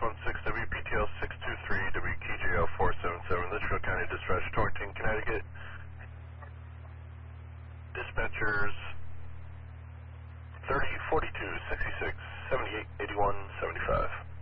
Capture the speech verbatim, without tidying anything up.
one six W P T L six two three W K J L four seven seven, Litchfield County Dispatch, Torrington, Connecticut. Dispatchers thirty forty-two sixty-six seventy-eight eighty-one seventy-five.